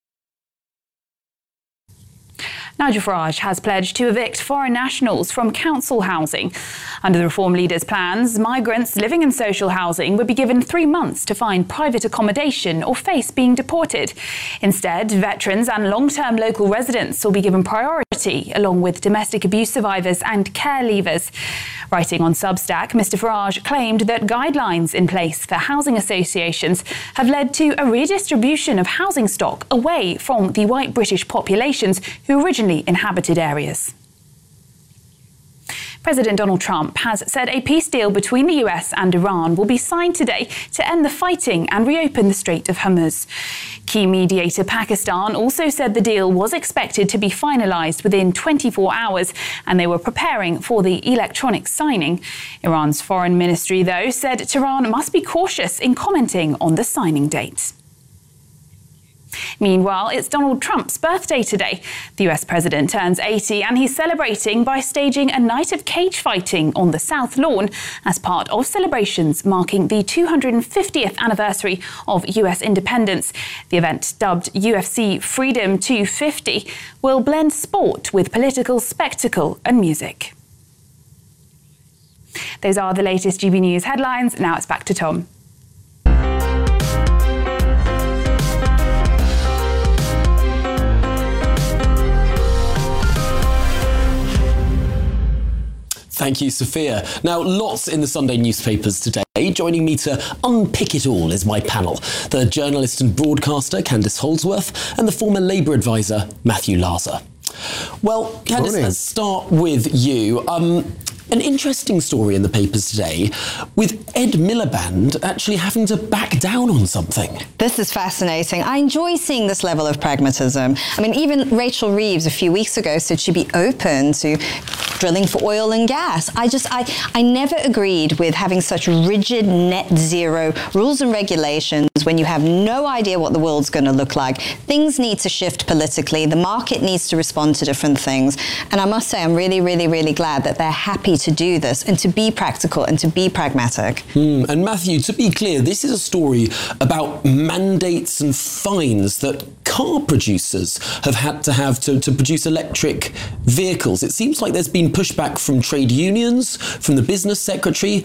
Nigel Farage has pledged to evict foreign nationals from council housing. Under the Reform leader's plans, migrants living in social housing would be given three months to find private accommodation or face being deported. Instead, veterans and long-term local residents will be given priority, along with domestic abuse survivors and care leavers. Writing on Substack, Mr Farage claimed that guidelines in place for housing associations have led to a redistribution of housing stock away from the white British populations who originally inhabited areas. President Donald Trump has said a peace deal between the U S and Iran will be signed today to end the fighting and reopen the Strait of Hormuz. Key mediator Pakistan also said the deal was expected to be finalised within twenty-four hours, and they were preparing for the electronic signing. Iran's foreign ministry, though, said Tehran must be cautious in commenting on the signing date. Meanwhile, it's Donald Trump's birthday today. The U S president turns eighty, and he's celebrating by staging a night of cage fighting on the South Lawn as part of celebrations marking the two hundred fiftieth anniversary of U S independence. The event, dubbed U F C Freedom two fifty, will blend sport with political spectacle and music. Those are the latest G B News headlines. Now it's back to Tom. Thank you, Sophia. Now, lots in the Sunday newspapers today. Joining me to unpick it all is my panel, the journalist and broadcaster Candice Holdsworth and the former Labour advisor Matthew Laza. Well, Candice, let's start with you. Um, An interesting story in the papers today with Ed Miliband actually having to back down on something. This is fascinating. I enjoy seeing this level of pragmatism. I mean, even Rachel Reeves a few weeks ago said she'd be open to drilling for oil and gas. I just, I, I never agreed with having such rigid net zero rules and regulations when you have no idea what the world's going to look like. Things need to shift politically. The market needs to respond to different things. And I must say, I'm really, really, really glad that they're happy to do this and to be practical and to be pragmatic. Mm. And Matthew, to be clear, this is a story about mandates and fines that car producers have had to have to, to produce electric vehicles. It seems like there's been pushback from trade unions, from the business secretary,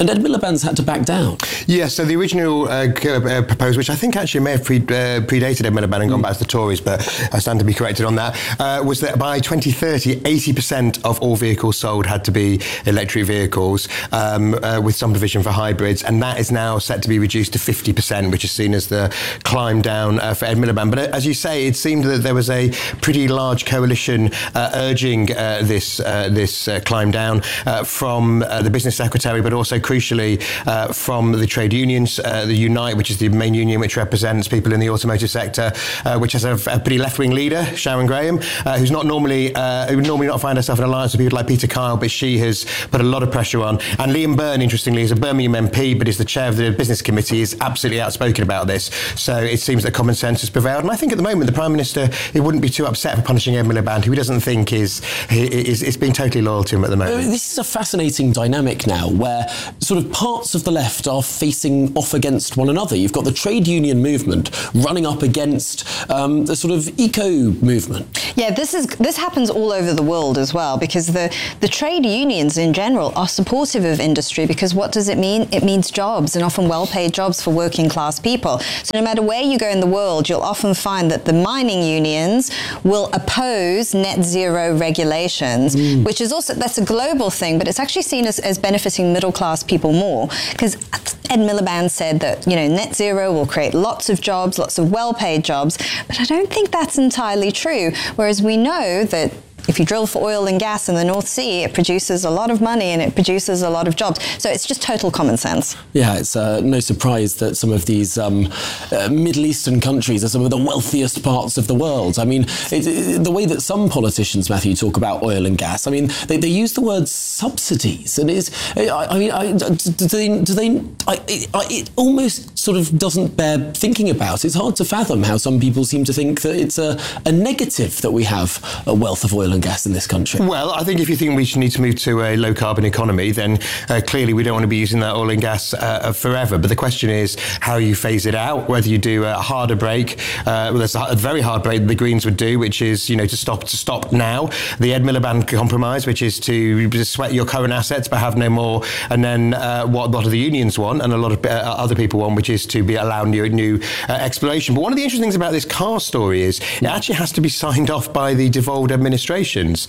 and Ed Miliband's had to back down. Yeah, so the original uh, uh, proposal, which I think actually may have pre- uh, predated Ed Miliband and gone mm. back to the Tories, but I stand to be corrected on that, uh, was that by twenty thirty, eighty percent of all vehicles sold had to be electric vehicles, um, uh, with some provision for hybrids, and that is now set to be reduced to fifty percent, which is seen as the climb down uh, for Ed Miliband. But uh, as you say, it seemed that there was a pretty large coalition uh, urging uh, this uh, this uh, climb down uh, from uh, the Business Secretary, but also crucially uh, from the trade unions, uh, the Unite, which is the main union which represents people in the automotive sector, uh, which has a, a pretty left-wing leader, Sharon Graham, uh, who's not normally uh, who would normally not find herself in alliance with people like Peter Kyle, but she has put a lot of pressure on. And Liam Byrne, interestingly, is a Birmingham M P, but is the chair of the Business Committee, is absolutely outspoken about this. So it seems that common sense has prevailed. And I think at the moment the Prime Minister, he wouldn't be too upset for punishing Ed Miliband, who he doesn't think is, is, is being totally loyal to him at the moment. This is a fascinating dynamic now where sort of parts of the left are facing off against one another. You've got the trade union movement running up against um, the sort of eco movement. Yeah, this is this happens all over the world as well, because the, the trade unions in general are supportive of industry, because what does it mean? It means jobs, and often well-paid jobs for working class people. So no matter where you go in the world, you'll often find that the mining unions will oppose net zero regulations, mm. which is also, that's a global thing, but it's actually seen as, as benefiting middle class people more, because Ed Miliband said that, you know, net zero will create lots of jobs, lots of well-paid jobs, but I don't think that's entirely true. Whereas we know that if you drill for oil and gas in the North Sea, it produces a lot of money and it produces a lot of jobs. So it's just total common sense. Yeah, it's uh, no surprise that some of these um, uh, Middle Eastern countries are some of the wealthiest parts of the world. I mean, it, it, the way that some politicians, Matthew, talk about oil and gas, I mean, they, they use the word subsidies. And it's, I, I mean, I, do they, do they I, it, I, it almost sort of doesn't bear thinking about. It's hard to fathom how some people seem to think that it's a, a negative that we have a wealth of oil and gas in this country. Well, I think if you think we should need to move to a low carbon economy, then uh, clearly we don't want to be using that oil and gas uh, forever. But the question is how you phase it out, whether you do a harder break. Uh, well, there's a very hard break that the Greens would do, which is, you know, to stop to stop now. The Ed Miliband compromise, which is to sweat your current assets but have no more. And then uh, what a lot of the unions want and a lot of uh, other people want, which is to be allowed new, new uh, exploration. But one of the interesting things about this car story is it actually has to be signed off by the devolved administration.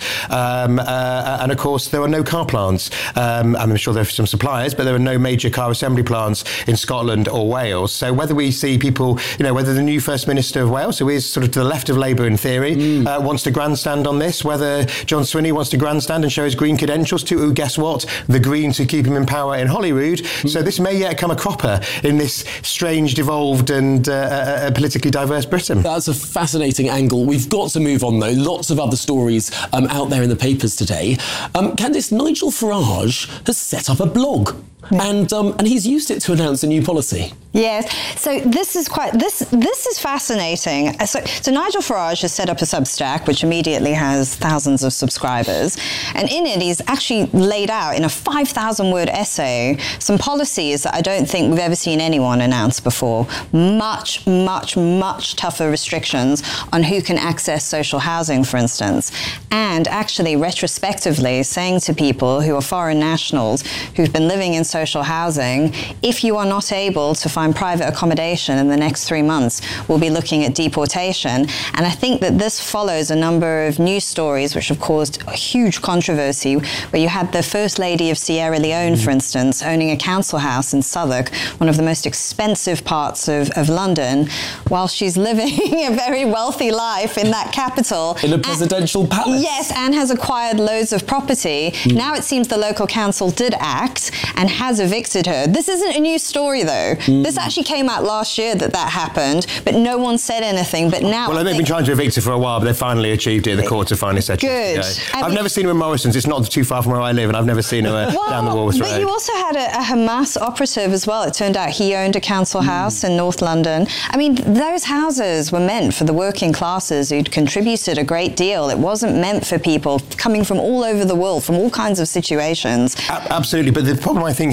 Um, uh, and of course, there are no car plants. Um, I'm sure there are some suppliers, but there are no major car assembly plants in Scotland or Wales. So whether we see people, you know, whether the new First Minister of Wales, who is sort of to the left of Labour in theory, mm. uh, wants to grandstand on this, whether John Swinney wants to grandstand and show his green credentials to, oh, guess what? The Greens who keep him in power in Holyrood. Mm. So this may yet come a cropper in this strange, devolved and uh, uh, politically diverse Britain. That's a fascinating angle. We've got to move on, though. Lots of other stories Um, out there in the papers today. Um, Candice, Nigel Farage has set up a blog. And um, and he's used it to announce a new policy. Yes. So this is quite this this is fascinating. So, so Nigel Farage has set up a Substack, which immediately has thousands of subscribers, and in it he's actually laid out in a five thousand word essay some policies that I don't think we've ever seen anyone announce before. Much, much, much tougher restrictions on who can access social housing, for instance, and actually retrospectively saying to people who are foreign nationals who've been living in social housing, if you are not able to find private accommodation in the next three months, we'll be looking at deportation. And I think that this follows a number of news stories which have caused a huge controversy, where you had the First Lady of Sierra Leone, for instance, owning a council house in Southwark, one of the most expensive parts of, of London, while she's living a very wealthy life in that capital. In a presidential and, palace. Yes, and has acquired loads of property. Mm. Now it seems the local council did act and has evicted her. This isn't a new story, though. Mm. This actually came out last year that that happened, but no one said anything. But now, well, they've been trying to evict her for a while, but they finally achieved it. The courts have finally said good. I've mean, never seen her in Morrison's. It's not too far from where I live, and I've never seen her well, down the Walworth Road. But you also had a, a Hamas operative as well. It turned out he owned a council house mm. in North London. I mean, those houses were meant for the working classes who'd contributed a great deal. It wasn't meant for people coming from all over the world, from all kinds of situations. A- absolutely, but the problem I think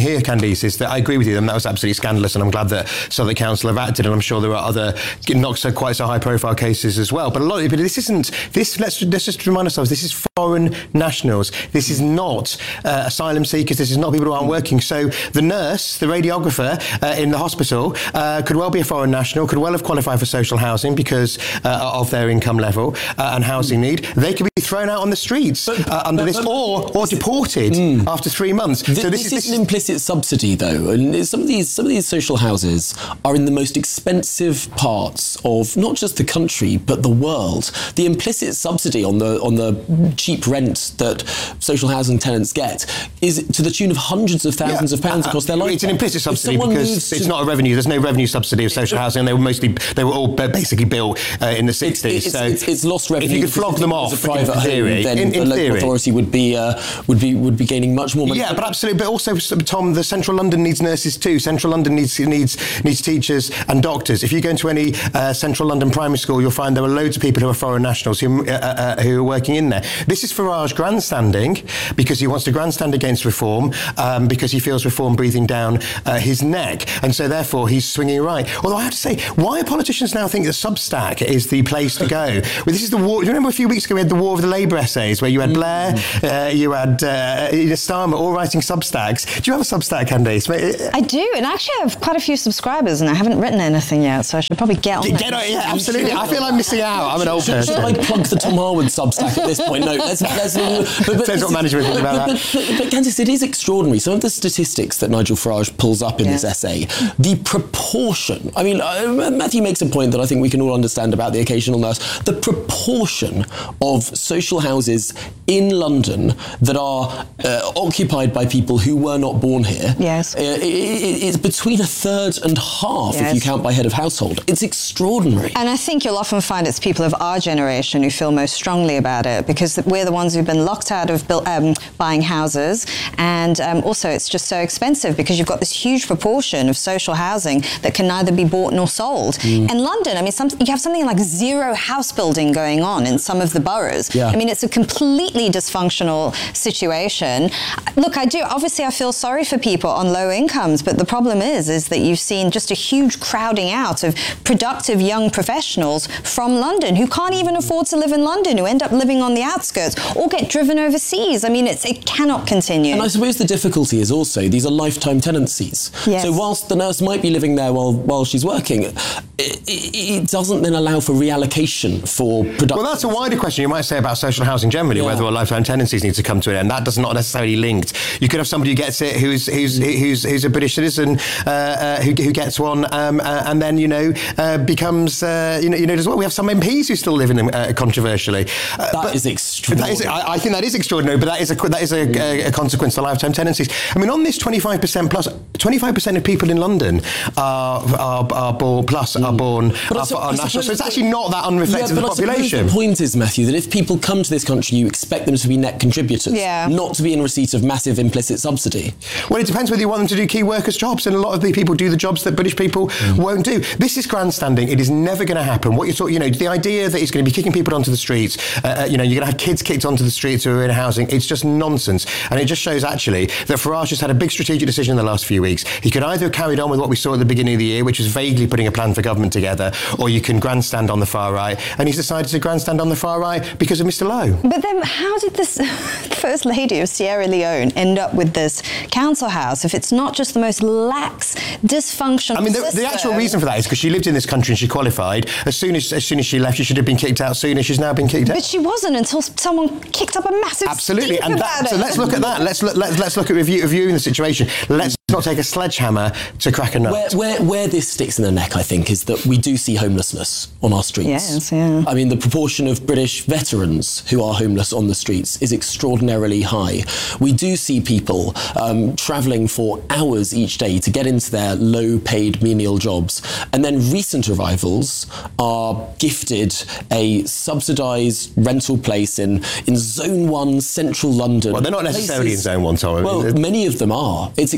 here, Candice, is that I agree with you, and that was absolutely scandalous, and I'm glad that Southwark Council have acted, and I'm sure there are other not so quite so high-profile cases as well. But a lot of, but this isn't this. Let's, let's just remind ourselves: this is foreign nationals. This is not uh, asylum seekers. This is not people who aren't working. So the nurse, the radiographer uh, in the hospital uh, could well be a foreign national, could well have qualified for social housing because uh, of their income level uh, and housing need. They could be thrown out on the streets but, uh, under but, this, but, or or deported mm. after three months. Th- so this, this, this is an implicit subsidy, though, and some of these some of these social houses are in the most expensive parts of not just the country but the world. The implicit subsidy on the on the cheap rent that social housing tenants get is to the tune of hundreds of thousands yeah. of pounds uh, across their lifetime. It's an implicit subsidy because it's not a revenue. There's no revenue subsidy of social housing. They were mostly they were all basically built uh, in the sixties. It's, so it's, it's lost revenue. If you could flog them off, as a private in theory, home, then in, in the local theory. authority would be uh, would be would be gaining much more money. Yeah, but absolutely. But also, Tom, the Central London needs nurses too. Central London needs needs needs teachers and doctors. If you go into any uh, Central London primary school, you'll find there are loads of people who are foreign nationals who uh, uh, who are working in there. This is Farage grandstanding because he wants to grandstand against reform um, because he feels reform breathing down uh, his neck, and so therefore he's swinging right. Although I have to say, why politicians now think that Substack is the place to go? Well, this is the war. Do you remember a few weeks ago we had the War of the Labour essays where you had Blair, uh, you had uh, Starmer all writing Substacks. Do you have a Substack, Candice? I do, and actually I have quite a few subscribers, and I haven't written anything yet, so I should probably get on get, get on, yeah, absolutely. I feel I'm missing out. I'm an old should, person. Should I plug the Tom Harwood Substack at this point? No, let's... let's but, but, Depends what management think about but, that. But, but, but Candice, it is extraordinary. Some of the statistics that Nigel Farage pulls up in yeah. this essay, the proportion... I mean, uh, Matthew makes a point that I think we can all understand about the occasional nurse. The proportion of social houses in London that are uh, occupied by people who were not born here, yes. uh, it, it, it's between a third and half yes. if you count by head of household. It's extraordinary. And I think you'll often find it's people of our generation who feel most strongly about it because we're the ones who've been locked out of build, um, buying houses, and um, also it's just so expensive because you've got this huge proportion of social housing that can neither be bought nor sold. Mm. In London, I mean, some, you have something like zero house building going on in some of the boroughs. Yeah. I mean, it's a completely dysfunctional situation. Look, I do, obviously I feel sorry for people on low incomes, but the problem is, is that you've seen just a huge crowding out of productive young professionals from London who can't even afford to live in London, who end up living on the outskirts or get driven overseas. I mean, it's, it cannot continue. And I suppose the difficulty is also these are lifetime tenancies. Yes. So whilst the nurse might be living there while while she's working, it, it, it doesn't then allow for reallocation for production. Well, that's a wider question you might say about social housing generally, yeah. whether or lifetime tenancies need to come to an end. That does not necessarily linked. You could have somebody who gets it who's who's who's, who's a British citizen uh, uh, who, who gets one um, uh, and then you know uh, becomes uh, you know you know as well. We have some M Ps who still live in them uh, controversially. Uh, that is extraordinary. That is, I, I think that is extraordinary, but that is a that is a, a, a consequence of lifetime tenancies. I mean, on this twenty-five percent plus, twenty-five percent of people in London are are, are born plus mm. are born are, are suppose, national. So it's actually not that unreflective yeah, of the population. The point is, Matthew, that if people come to this country, you expect them to be net contributors, yeah. not to be in receipt of massive implicit subsidy. Well, it depends whether you want them to do key workers' jobs, and a lot of the people do the jobs that British people mm. won't do. This is grandstanding. It is never going to happen. What you're talking, you know, the idea that he's going to be kicking people onto the streets, uh, you know, you're going to have kids kicked onto the streets who are in housing. It's just nonsense, and it just shows actually that Farage has had a big strategic decision in the last few weeks. He could either have carried on with what we saw at the beginning of the year, which was vaguely putting a plan for government together, or you can grandstand on the far right, and he's decided to grandstand on the far right because of Mister Lowe. But then how did this First Lady of Sierra Leone end up with this council house if it's not just the most lax, dysfunctional I mean, the, the actual reason for that is because she lived in this country and she qualified. As soon as as soon as she left, she should have been kicked out sooner. She's now been kicked out. But she wasn't until someone kicked up a massive Absolutely, stink and about that, it. so let's look at that. Let's look, let's let's look at review, reviewing the situation. Let's not take a sledgehammer to crack a nut. Where, where where this sticks in the neck, I think, is that we do see homelessness on our streets. Yes, yeah. I mean, the proportion of British veterans who are homeless on the streets is extraordinarily high. We do see people um, travelling for hours each day to get into their low-paid menial jobs, and then recent arrivals are gifted a subsidised rental place in, in Zone one, central London. Well, they're not necessarily places, in Zone one, Tom. Well, many of them are. It's extraordinary.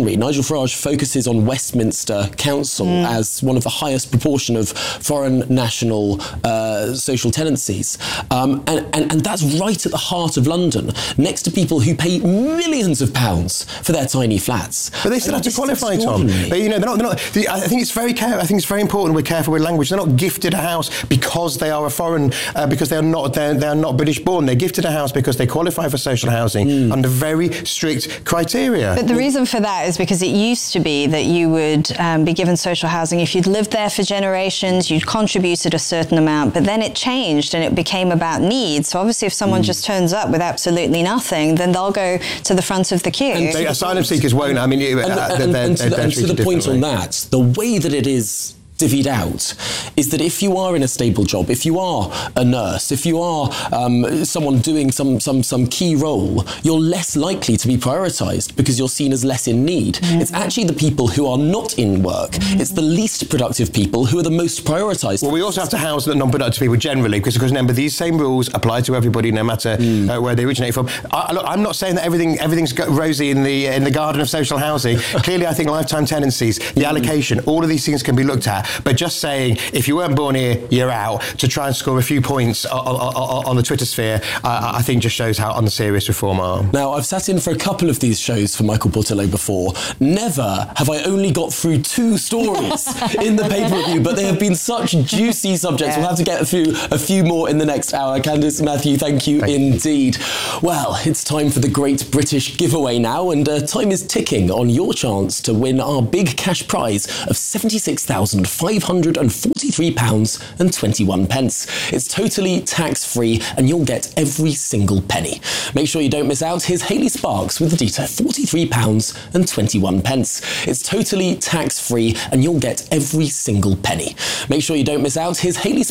extraordinary. Nigel Farage focuses on Westminster Council mm. as one of the highest proportion of foreign national uh, social tenancies. Um, and, and, and that's right at the heart of London, next to people who pay millions of pounds for their tiny flats. But they still have to qualify, Tom. They, you know, they're not, they're not, the, I think it's very care, I think it's very important we're careful with language. They're not gifted a house because they are a foreign, uh, because they are not they're, they're not British born. They're gifted a house because they qualify for social housing mm. under very strict criteria. But the reason for that is because it used to be that you would um, be given social housing if you'd lived there for generations, you'd contributed a certain amount, but then it changed and it became about needs. So obviously if someone mm. just turns up with absolutely nothing, then they'll go to the front of the queue. And they, asylum seekers won't. I mean, and, uh, and, they're, and to they're, the, they're and to the point on that, the way that it is divvied out is that if you are in a stable job, if you are a nurse, if you are um, someone doing some, some, some key role, you're less likely to be prioritised because you're seen as less in need. Mm-hmm. It's actually the people who are not in work, mm-hmm. it's the least productive people who are the most prioritised. Well, we also have to house the non-productive people generally, because, because remember, these same rules apply to everybody no matter mm. uh, where they originate from. I, look, I'm not saying that everything everything's rosy in the in the garden of social housing. Clearly, I think lifetime tenancies, the mm. allocation, all of these things can be looked at. But just saying, if you weren't born here, you're out, to try and score a few points on, on, on the Twitter sphere, uh, I think just shows how unserious reform are. Now, I've sat in for a couple of these shows for Michael Portillo before. Never have I only got through two stories in the paper review, but they have been such juicy subjects. Yeah. We'll have to get a few, a few more in the next hour. Candice, Matthew, thank you thank indeed. You. Well, it's time for the Great British Giveaway now, and uh, time is ticking on your chance to win our big cash prize of seventy-six thousand five hundred and forty-three pounds and twenty-one pence. It's totally tax-free and you'll get every single penny. Make sure you don't miss out. Here's Hayley Sparks with the detail, forty-three pounds and twenty-one pence. It's totally tax-free and you'll get every single penny. Make sure you don't miss out. Here's Hayley